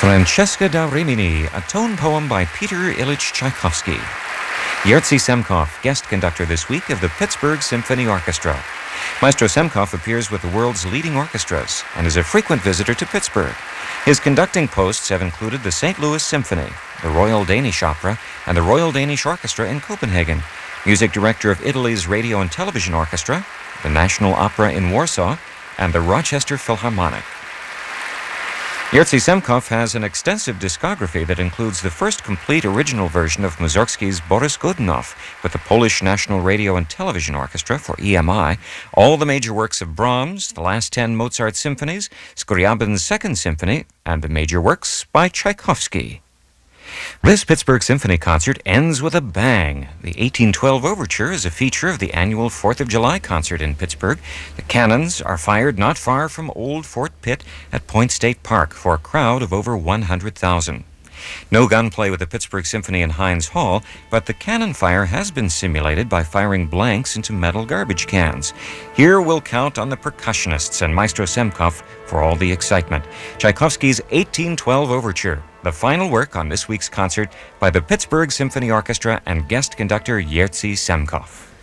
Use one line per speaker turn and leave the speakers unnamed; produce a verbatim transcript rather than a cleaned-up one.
Francesca da Rimini, a tone poem by Peter Ilyich Tchaikovsky. Jerzy Semkov, guest conductor this week of the Pittsburgh Symphony Orchestra. Maestro Semkov appears with the world's leading orchestras and is a frequent visitor to Pittsburgh. His conducting posts have included the Saint Louis Symphony, the Royal Danish Opera, and the Royal Danish Orchestra in Copenhagen, music director of Italy's Radio and Television Orchestra, the National Opera in Warsaw, and the Rochester Philharmonic. Jerzy Semkov has an extensive discography that includes the first complete original version of Mussorgsky's Boris Godunov with the Polish National Radio and Television Orchestra for E M I, all the major works of Brahms, the last ten Mozart symphonies, Scriabin's Second Symphony, and the major works by Tchaikovsky. This Pittsburgh Symphony Concert ends with a bang. The eighteen twelve Overture is a feature of the annual fourth of July concert in Pittsburgh. The cannons are fired not far from Old Fort Pitt at Point State Park for a crowd of over one hundred thousand. No gunplay with the Pittsburgh Symphony in Heinz Hall, but the cannon fire has been simulated by firing blanks into metal garbage cans. Here we'll count on the percussionists and Maestro Semkov for all the excitement. Tchaikovsky's eighteen twelve Overture, the final work on this week's concert by the Pittsburgh Symphony Orchestra and guest conductor Jerzy Semkov.